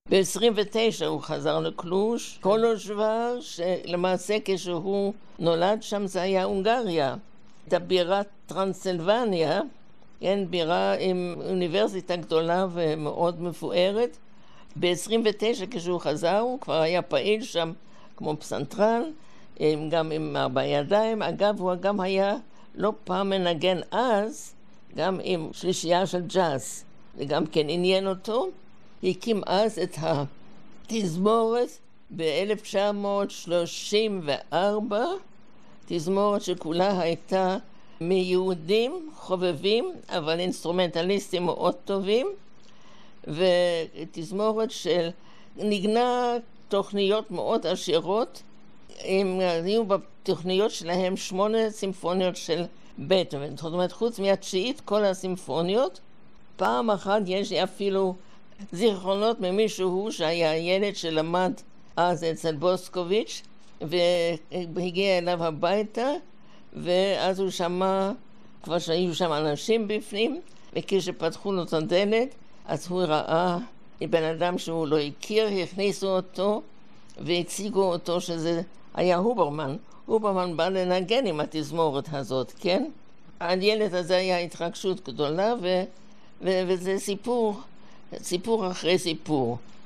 ב-29 הוא חזר לקלוש. קולוז'וואר, שלמעשה כשהוא נולד שם זה היה הונגריה. את הבירת טרנסילבניה, כן, בירה עם אוניברסיטה גדולה ומאוד מפוארת. ב-29 כשהוא חזר הוא כבר היה פעיל שם כמו פסנתרן, גם עם 4 ידיים. אגב, הוא גם היה לא פעם מנגן אז, גם עם שלישייה של ג'אז. זה גם כן עניין אותו. הקים אז את התזמורת ב-1934, תזמורת שכולה הייתה מיהודים חובבים, אבל אינסטרומנטליסטים מאוד טובים, ותזמורת של נגנה תוכניות מאוד עשירות. הם היו בתוכניות שלהם 8 סימפוניות של בטהובן, זאת אומרת חוץ מהתשיעית כל הסימפוניות. פעם אחת יש לי אפילו זיכרונות ממישהו שהיה ילד שלמד אז אצל בוסקוביץ' והגיע אליו הביתה, ואז הוא שמע כבר שהיו שם אנשים בפנים, וכשפתחו לו את הדלת אז הוא ראה בן אדם שהוא לא הכיר, הכניסו אותו והציגו אותו שזה היה הוברמן. הוברמן בא לנגן עם התזמורת הזאת, כן? הילד הזה היה התרגשות גדולה, וזה סיפור אחרי סיפור.